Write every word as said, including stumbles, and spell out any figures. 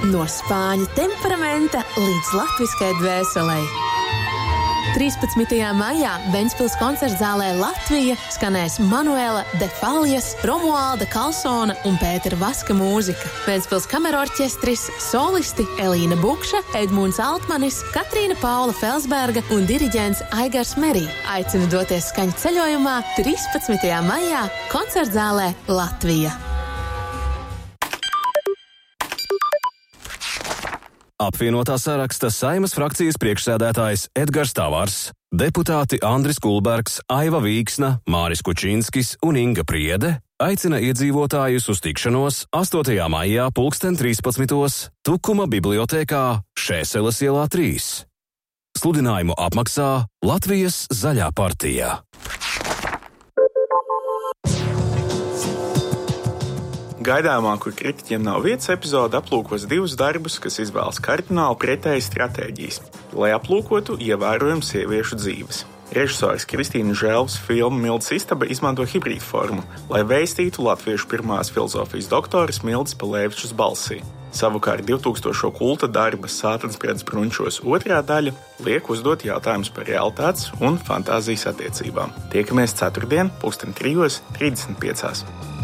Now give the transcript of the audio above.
no spāņu temperamenta līdz latviskai dvēselei. trīspadsmitajā maijā Ventspils koncertzālē Latvija skanēs Manuela de Faljas, Romualda Kalsona un Pētera Vaska mūzika. Ventspils kamerorķestris, solisti Elīna Bukša, Edmunds Altmanis, Katrīna Paula Felsberga un diriģents Aigars Merī aicina doties skaņu ceļojumā trīspadsmitajā maijā koncertzālē Latvija. Apvienotā saraksta Saeimas frakcijas priekšsēdētājs Edgars Tavars, deputāti Andris Kulbergs, Aiva Vīksna, Māris Kučinskis un Inga Priede aicina iedzīvotājus uz tikšanos astotajā maijā pulksten trīspadsmitos Tukuma bibliotēkā Šēseles ielā trīs. Sludinājumu apmaksā Latvijas Zaļā partija. Gaidāmā, kur kritiķiem nav vietas epizode, aplūkos divus darbus, kas izvēlas kardināli pretēji stratēģijas, lai aplūkotu ievērojami sieviešu dzīves. Režisors Kristīna Želvs filmu Mildes istaba izmanto hibrīdu formu, lai vēstītu latviešu pirmās filozofijas doktoras Mildes Palēvičas balsī. Savukārt divtūkstošo kulta darba Sātanspriedz brunčos otrā daļa liek uzdot jautājumus par realitātes un fantāzijas attiecībām. Tiekamies ceturtdien, pulksten trijos trīsdesmit piecās.